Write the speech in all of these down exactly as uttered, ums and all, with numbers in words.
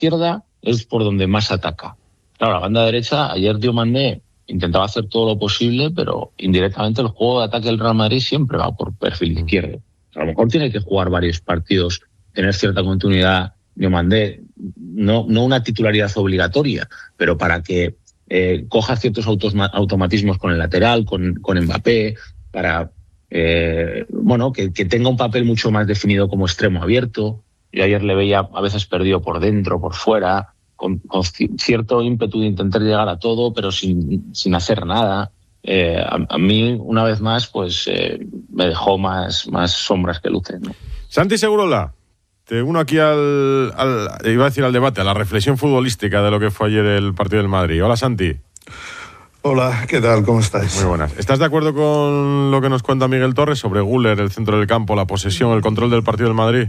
izquierda es por donde más ataca. Claro, la banda derecha, ayer Diomandé intentaba hacer todo lo posible, pero indirectamente el juego de ataque del Real Madrid siempre va por perfil izquierdo. A lo mejor tiene que jugar varios partidos, tener cierta continuidad Diomandé, no, no una titularidad obligatoria, pero para que eh, coja ciertos autos, automatismos con el lateral, con, con Mbappé, para eh, bueno, que, que tenga un papel mucho más definido como extremo abierto. Yo ayer le veía a veces perdido por dentro, por fuera, con, con cierto ímpetu de intentar llegar a todo, pero sin, sin hacer nada. Eh, a, a mí, una vez más, pues eh, me dejó más, más sombras que luces, ¿no? Santi Segurola, te uno aquí al, al, iba a decir al debate, a la reflexión futbolística de lo que fue ayer el partido del Madrid. Hola, Santi. Hola, ¿qué tal? ¿Cómo estáis? Muy buenas. ¿Estás de acuerdo con lo que nos cuenta Miguel Torres sobre Güler, el centro del campo, la posesión, el control del partido del Madrid?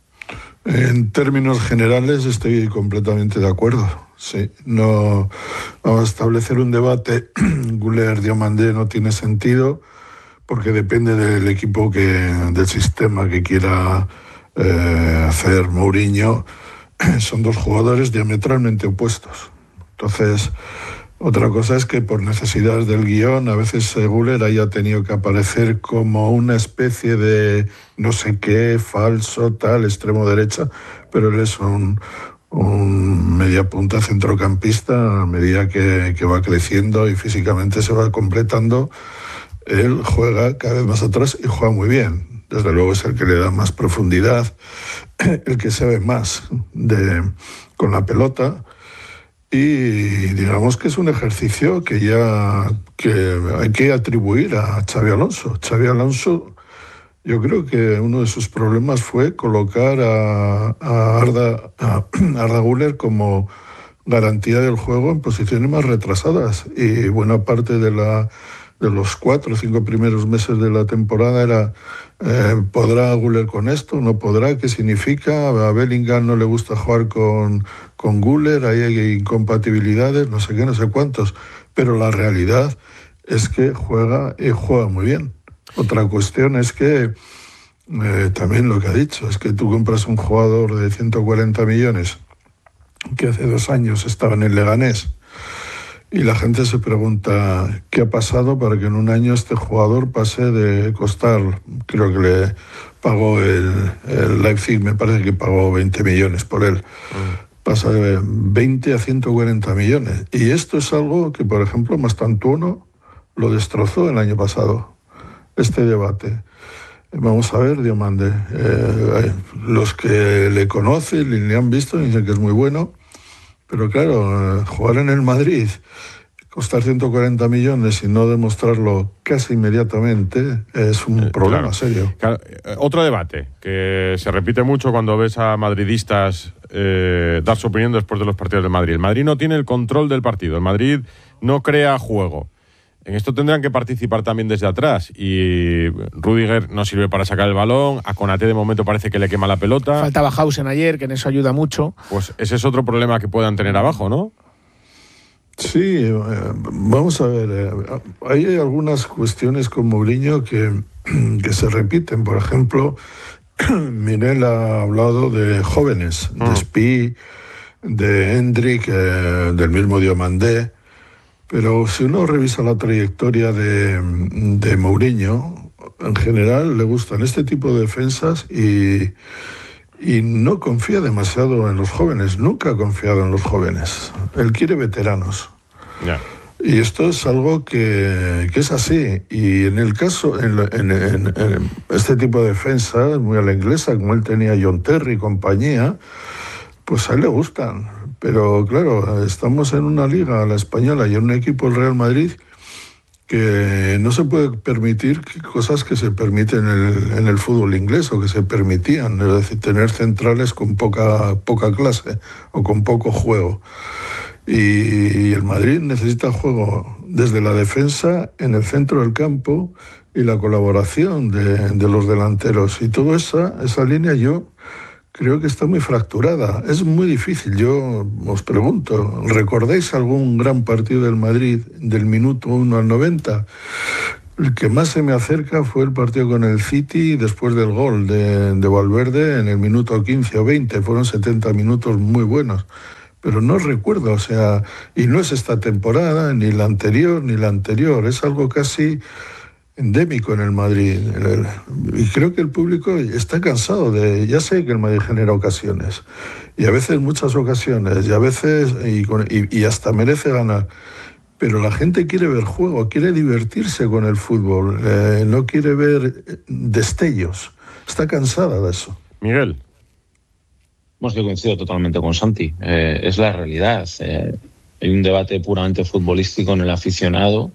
En términos generales estoy completamente de acuerdo. Sí, no vamos a establecer un debate. Güler, Diomandé no tiene sentido porque depende del equipo que, del sistema que quiera eh, hacer Mourinho. Son dos jugadores diametralmente opuestos. Entonces, otra cosa es que por necesidades del guión a veces Güler haya tenido que aparecer como una especie de no sé qué, falso, tal, extremo derecha, pero él es un, un media punta centrocampista. A medida que, que va creciendo y físicamente se va completando, él juega cada vez más atrás y juega muy bien. Desde luego es el que le da más profundidad, el que se ve más de, con la pelota. Y digamos que es un ejercicio que ya que hay que atribuir a Xabi Alonso. Xabi Alonso, yo creo que uno de sus problemas fue colocar a, a, Arda, a Arda Güler como garantía del juego en posiciones más retrasadas. Y buena parte de, la, de los cuatro o cinco primeros meses de la temporada era eh, ¿podrá Güler con esto? ¿No podrá? ¿Qué significa? A Bellingham no le gusta jugar con, con Güler, ahí hay incompatibilidades, no sé qué, no sé cuántos. Pero la realidad es que juega y juega muy bien. Otra cuestión es que, eh, también lo que ha dicho, es que tú compras un jugador de ciento cuarenta millones que hace dos años estaba en el Leganés y la gente se pregunta qué ha pasado para que en un año este jugador pase de costar, creo que le pagó el, el Leipzig, me parece que pagó veinte millones por él. Mm. Pasa de veinte a ciento cuarenta millones. Y esto es algo que, por ejemplo, Mastantuono lo destrozó el año pasado. Este debate. Vamos a ver, Diomandé. Eh, los que le conocen y le han visto dicen que es muy bueno, pero claro, eh, jugar en el Madrid, costar ciento cuarenta millones y no demostrarlo casi inmediatamente es un eh, problema claro. serio. Claro. Otro debate que se repite mucho cuando ves a madridistas eh, dar su opinión después de los partidos de Madrid. El Madrid no tiene el control del partido, el Madrid no crea juego. En esto tendrán que participar también desde atrás y Rüdiger no sirve para sacar el balón, a Konaté de momento parece que le quema la pelota. Faltaba Hausen ayer, que en eso ayuda mucho. Pues ese es otro problema que puedan tener abajo, ¿no? Sí, eh, vamos a ver, eh, hay algunas cuestiones con Mourinho que, que se repiten. Por ejemplo, Miguel ha hablado de jóvenes, mm. de Spi, de Hendrik, eh, del mismo Diomandé. Pero si uno revisa la trayectoria de, de Mourinho, en general le gustan este tipo de defensas y, y no confía demasiado en los jóvenes, nunca ha confiado en los jóvenes. Él quiere veteranos. Yeah. Y esto es algo que, que es así. Y en el caso, en, en, en, en este tipo de defensa, muy a la inglesa, como él tenía John Terry y compañía, pues a él le gustan. Pero claro, estamos en una liga, la española, y en un equipo, el Real Madrid, que no se puede permitir cosas que se permiten en el, en el fútbol inglés o que se permitían, es decir, tener centrales con poca, poca clase o con poco juego. Y, y el Madrid necesita juego desde la defensa, en el centro del campo y la colaboración de, de los delanteros. Y toda esa, esa línea yo creo que está muy fracturada. Es muy difícil. Yo os pregunto, ¿recordáis algún gran partido del Madrid del minuto uno al noventa? El que más se me acerca fue el partido con el City después del gol de, de Valverde en el minuto quince o veinte. Fueron setenta minutos muy buenos. Pero no recuerdo, o sea, y no es esta temporada, ni la anterior, ni la anterior. Es algo casi endémico en el Madrid. Y creo que el público está cansado de... Ya sé que el Madrid genera ocasiones, y a veces muchas ocasiones, y a veces... y, con, y, y hasta merece ganar. Pero la gente quiere ver juego, quiere divertirse con el fútbol, eh, no quiere ver destellos. Está cansada de eso. Miguel. Pues yo coincido totalmente con Santi. Eh, es la realidad. Eh, hay un debate puramente futbolístico en el aficionado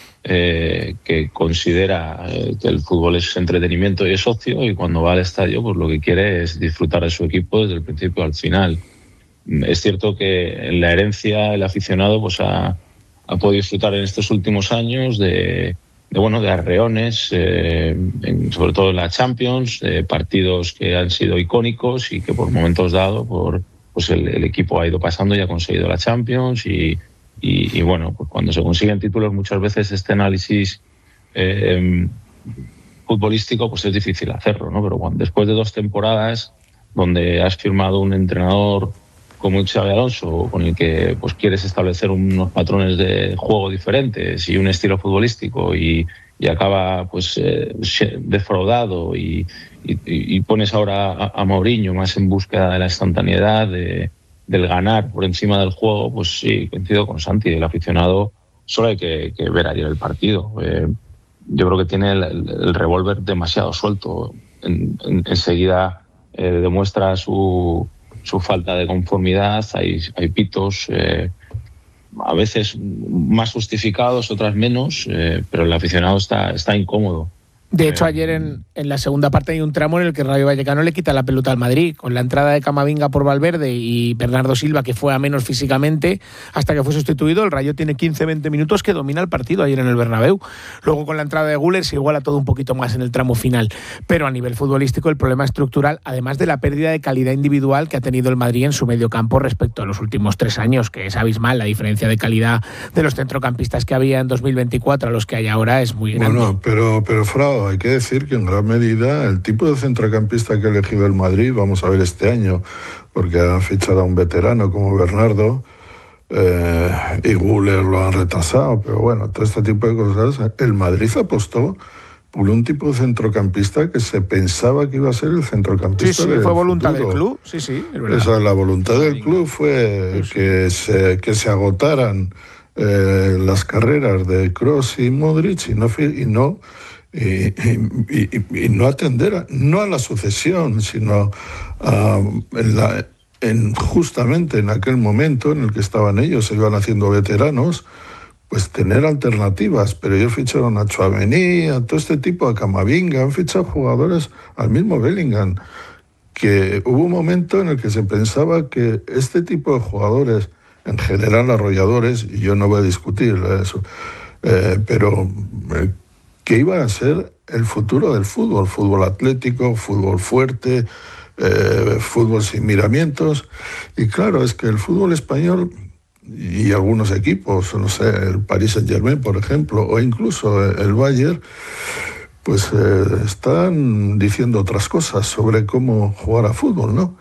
eh, que considera eh, que el fútbol es entretenimiento y es ocio, y cuando va al estadio pues lo que quiere es disfrutar de su equipo desde el principio al final. Es cierto que en la herencia el aficionado pues ha... ha podido disfrutar en estos últimos años de, de bueno, de arreones, eh, en, sobre todo en la Champions, eh, partidos que han sido icónicos y que por momentos dados por, pues el, el equipo ha ido pasando y ha conseguido la Champions, y, y, y bueno, pues cuando se consiguen títulos muchas veces este análisis eh, futbolístico pues es difícil hacerlo, ¿no? Pero cuando, después de dos temporadas donde has firmado un entrenador como Xabi Alonso, con el que pues quieres establecer unos patrones de juego diferentes y un estilo futbolístico, y, y acaba pues eh, defraudado, y, y, y pones ahora a, a Mourinho más en búsqueda de la instantaneidad, de, del ganar por encima del juego, pues sí, coincido con Santi. El aficionado solo hay que, que ver ayer el partido. Eh, yo creo que tiene el, el, el revólver demasiado suelto. En, en, enseguida eh, demuestra su... su falta de conformidad, hay, hay pitos, eh, a veces más justificados, otras menos, eh, pero el aficionado está, está incómodo. De hecho, ayer en, en la segunda parte hay un tramo en el que Rayo Vallecano le quita la pelota al Madrid, con la entrada de Camavinga por Valverde y Bernardo Silva, que fue a menos físicamente, hasta que fue sustituido. El Rayo tiene quince veinte minutos que domina el partido ayer en el Bernabéu. Luego, con la entrada de Güler, se iguala todo un poquito más en el tramo final. Pero a nivel futbolístico, el problema estructural, además de la pérdida de calidad individual que ha tenido el Madrid en su medio campo respecto a los últimos tres años, que es abismal. La diferencia de calidad de los centrocampistas que había en dos mil veinticuatro a los que hay ahora es muy grande. Bueno, pero, pero Frau, hay que decir que en gran medida el tipo de centrocampista que ha elegido el Madrid, vamos a ver este año, porque han fichado a un veterano como Bernardo, eh, y Güler lo han retrasado, pero bueno, todo este tipo de cosas. El Madrid apostó por un tipo de centrocampista que se pensaba que iba a ser el centrocampista. Sí, sí, del fue voluntad futuro. del club, sí, sí, es verdad. Esa, la voluntad del club fue sí, sí. Que, se, que se agotaran eh, las carreras de Kroos y Modric, y no... Y no Y, y, y, y no atender a, no a la sucesión, sino a, en la, en, justamente en aquel momento en el que estaban ellos, se iban haciendo veteranos, pues tener alternativas. Pero ellos ficharon a Tchouaméni, a todo este tipo, a Camavinga, han fichado jugadores, al mismo Bellingham, que hubo un momento en el que se pensaba que este tipo de jugadores, en general arrolladores, y yo no voy a discutir eso, eh, pero... Eh, que iban a ser el futuro del fútbol, fútbol atlético, fútbol fuerte, eh, fútbol sin miramientos. Y claro, es que el fútbol español y algunos equipos, no sé, el Paris Saint-Germain, por ejemplo, o incluso el Bayern, pues eh, están diciendo otras cosas sobre cómo jugar a fútbol, ¿no?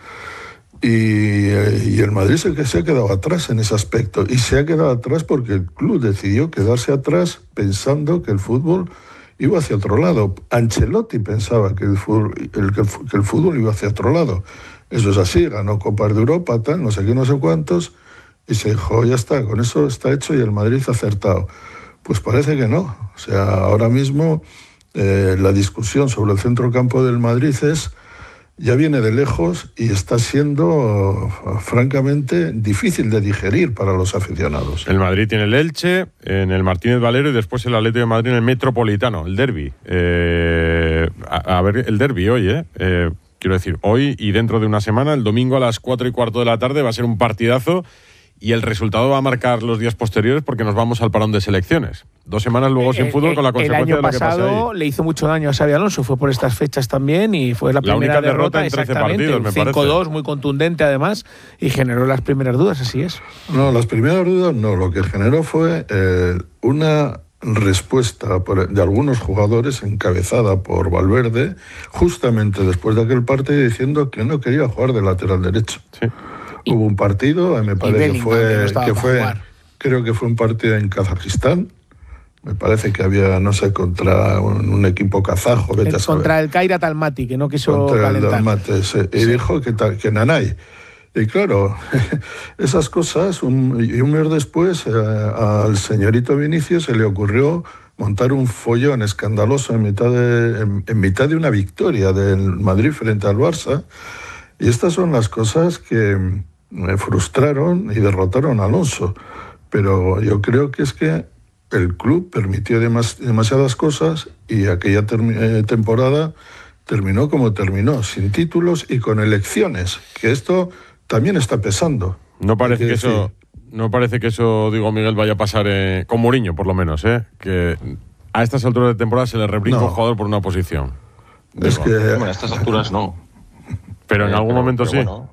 Y, y el Madrid es el que se ha quedado atrás en ese aspecto. Y se ha quedado atrás porque el club decidió quedarse atrás pensando que el fútbol iba hacia otro lado. Ancelotti pensaba que el fútbol, el, que el fútbol iba hacia otro lado. Eso es así, ganó Copas de Europa, tal, no sé qué, no sé cuántos, y se dijo, ya está, con eso está hecho y el Madrid ha acertado. Pues parece que no. O sea, ahora mismo eh, la discusión sobre el centrocampo del Madrid es... ya viene de lejos y está siendo, francamente, difícil de digerir para los aficionados. El Madrid tiene el Elche, en el Martínez Valero, y después el Atlético de Madrid en el Metropolitano, el derbi. Eh, a, a ver, el derbi hoy, ¿eh? eh Quiero decir, hoy y dentro de una semana, el domingo a las cuatro y cuarto de la tarde, va a ser un partidazo. Y el resultado va a marcar los días posteriores porque nos vamos al parón de selecciones. Dos semanas luego sin fútbol eh, con la consecuencia de lo que pasa ahí. El año pasado le hizo mucho daño a Xabi Alonso, fue por estas fechas también y fue la, la primera única derrota, derrota en trece partidos, me parece. cinco dos, muy contundente además, y generó las primeras dudas, así es. No, las primeras dudas no, lo que generó fue eh, una respuesta por, de algunos jugadores encabezada por Valverde, justamente después de aquel partido, diciendo que no quería jugar de lateral derecho. Sí. Hubo un partido, me parece que fue, que, que fue creo que fue un partido en Kazajistán, me parece que había, no sé, contra un, un equipo kazajo. El, contra el Kairat Almaty, que no quiso contra calentar. El Almaty, sí. Y sí. dijo que, que Nanay. Y claro, esas cosas, un, y un mes después, eh, al señorito Vinicius se le ocurrió montar un follón escandaloso en mitad de, en, en mitad de una victoria del Madrid frente al Barça. Y estas son las cosas que me frustraron y derrotaron a Alonso. Pero yo creo que es que el club permitió demas, demasiadas cosas y aquella term- eh, temporada terminó como terminó, sin títulos y con elecciones, que esto también está pesando. No parece que, que eso, no parece que eso, digo Miguel, vaya a pasar eh, con Mourinho, por lo menos, ¿eh? Que a estas alturas de temporada se le rebrinca no. un jugador por una posición. Es digo, que bueno, a estas alturas no. Pero en eh, algún pero, momento pero sí. Bueno,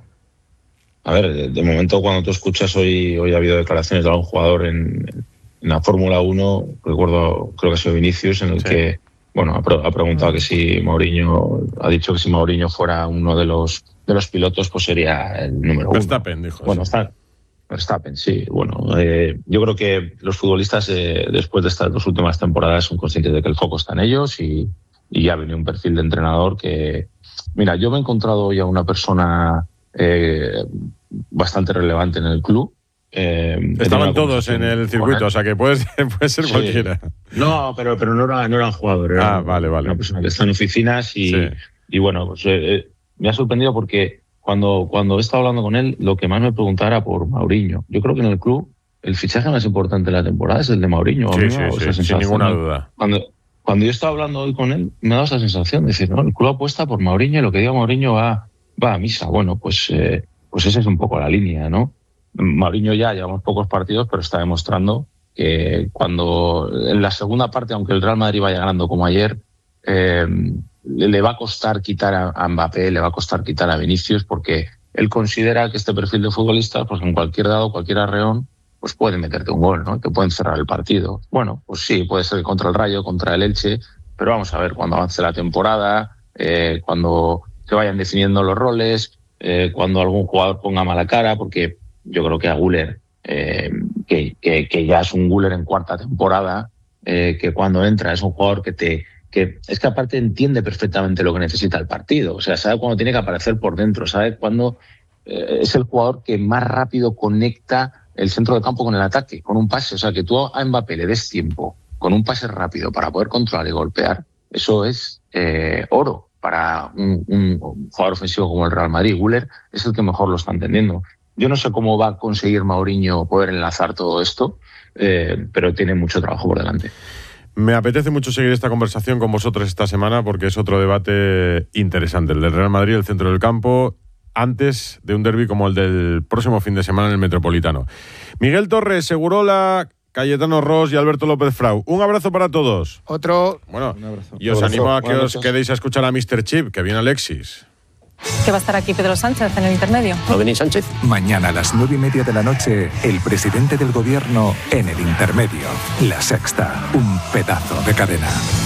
a ver, de, de momento cuando tú escuchas hoy, hoy ha habido declaraciones de algún jugador en, en la Fórmula uno, recuerdo, creo que ha sido Vinicius, en el sí. que bueno, ha, pre- ha preguntado que si Mourinho, ha dicho que si Mourinho fuera uno de los de los pilotos, pues sería el número Verstappen, uno. dijo. Bueno, está Verstappen, sí. Bueno, eh, yo creo que los futbolistas, eh, después de estas dos últimas temporadas, son conscientes de que el foco está en ellos y, y ya ha venido un perfil de entrenador que... Mira, yo me he encontrado hoy a una persona eh, bastante relevante en el club. Eh, Estaban todos en el circuito, o sea que puede ser, puede ser sí. cualquiera. No, pero, pero no, era, no eran jugadores. Era ah, vale, vale. Una persona que está en oficinas y, sí. y bueno, pues eh, me ha sorprendido porque cuando, cuando he estado hablando con él, lo que más me preguntaba era por Mourinho. Yo creo que en el club el fichaje más importante de la temporada es el de Mourinho. Sí, sí, sí, sin ninguna duda. Cuando, cuando yo estaba hablando hoy con él, me ha dado esa sensación de decir, no, el club apuesta por Mourinho y lo que diga Mourinho va, va a misa. Bueno, pues, eh, pues esa es un poco la línea, ¿no? Mourinho ya llevamos pocos partidos, pero está demostrando que cuando en la segunda parte, aunque el Real Madrid vaya ganando como ayer, eh, le va a costar quitar a Mbappé, le va a costar quitar a Vinicius, porque él considera que este perfil de futbolista, pues en cualquier dado, cualquier arreón, pues puede meterte un gol, ¿no? Que pueden cerrar el partido. Bueno, pues sí, puede ser contra el Rayo, contra el Elche, pero vamos a ver cuando avance la temporada, eh, cuando se vayan definiendo los roles, eh, cuando algún jugador ponga mala cara, porque yo creo que a Güler, eh, que, que, que ya es un Güler en cuarta temporada, eh, que cuando entra es un jugador que te que es que aparte entiende perfectamente lo que necesita el partido. O sea, sabe cuándo tiene que aparecer por dentro, sabe cuándo eh, es el jugador que más rápido conecta el centro del campo con el ataque, con un pase. O sea, que tú a Mbappé le des tiempo con un pase rápido para poder controlar y golpear, eso es eh, oro para un, un jugador ofensivo como el Real Madrid. Güler es el que mejor lo está entendiendo. Yo no sé cómo va a conseguir Mourinho poder enlazar todo esto, eh, pero tiene mucho trabajo por delante. Me apetece mucho seguir esta conversación con vosotros esta semana porque es otro debate interesante, el del Real Madrid, el centro del campo, antes de un derbi como el del próximo fin de semana en el Metropolitano. Miguel Torres, Segurola, Cayetano Ros y Alberto López Frau. Un abrazo para todos. Otro. Bueno, y os animo a que os quedéis a escuchar a míster Chip, que viene Alexis. Que va a estar aquí Pedro Sánchez en el intermedio. ¿No venís Sánchez? Mañana a las nueve y media de la noche, el presidente del gobierno en el intermedio. La Sexta, un pedazo de cadena.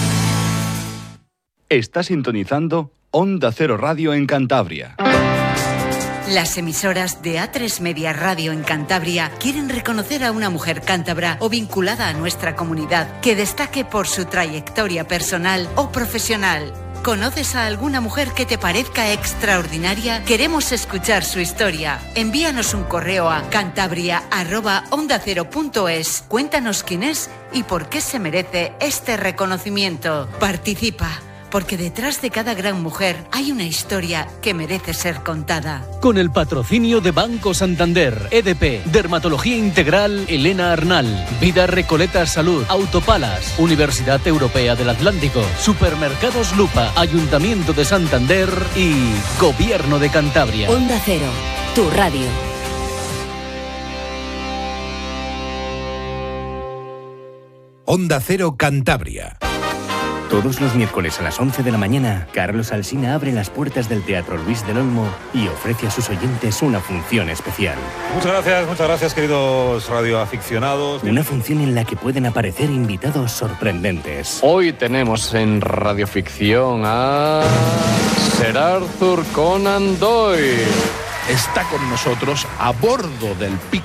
Está sintonizando Onda Cero Radio en Cantabria. Las emisoras de A tres Media Radio en Cantabria quieren reconocer a una mujer cántabra o vinculada a nuestra comunidad que destaque por su trayectoria personal o profesional. ¿Conoces a alguna mujer que te parezca extraordinaria? Queremos escuchar su historia. Envíanos un correo a cantabria arroba onda cero punto es. Cuéntanos quién es y por qué se merece este reconocimiento. Participa, porque detrás de cada gran mujer hay una historia que merece ser contada. Con el patrocinio de Banco Santander, E D P, Dermatología Integral Elena Arnal, Vida Recoleta Salud, Autopalas, Universidad Europea del Atlántico, Supermercados Lupa, Ayuntamiento de Santander y Gobierno de Cantabria. Onda Cero, tu radio. Onda Cero Cantabria. Todos los miércoles a las once de la mañana, Carlos Alsina abre las puertas del Teatro Luis del Olmo y ofrece a sus oyentes una función especial. Muchas gracias, muchas gracias, queridos radioaficionados. Una función en la que pueden aparecer invitados sorprendentes. Hoy tenemos en Radioficción a Sir Arthur Conan Doyle. Está con nosotros a bordo del Pico